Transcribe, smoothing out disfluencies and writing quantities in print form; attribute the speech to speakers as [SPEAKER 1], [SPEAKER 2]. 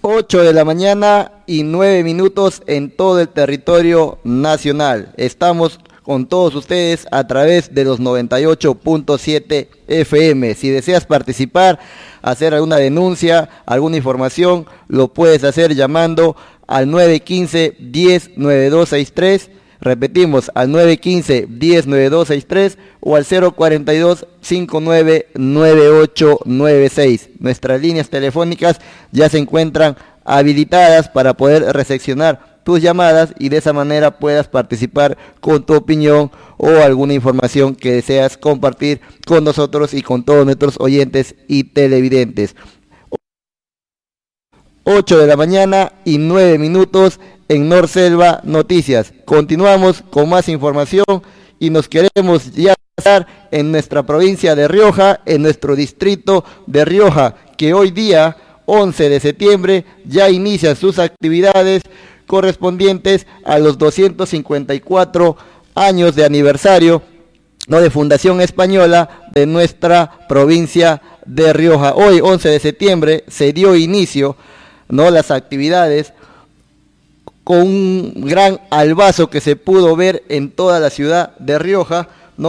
[SPEAKER 1] 8:09 en todo el territorio nacional. Estamos con todos ustedes a través de los 98.7 FM. Si deseas participar, hacer alguna denuncia, alguna información, lo puedes hacer llamando al 915-109263. Repetimos, al 915-109263 o al 042-599896. Nuestras líneas telefónicas ya se encuentran habilitadas para poder recepcionar tus llamadas y de esa manera puedas participar con tu opinión o alguna información que deseas compartir con nosotros y con todos nuestros oyentes y televidentes. 8:09 en Norselva Noticias. Continuamos con más información y nos queremos ya estar en nuestra provincia de Rioja, en nuestro distrito de Rioja, que hoy día 11 de septiembre ya inicia sus actividades correspondientes a los 254 años de aniversario, no, de fundación española de nuestra provincia de Rioja. Hoy 11 de septiembre se dio inicio, no, las actividades con un gran albazo que se pudo ver en toda la ciudad de Rioja,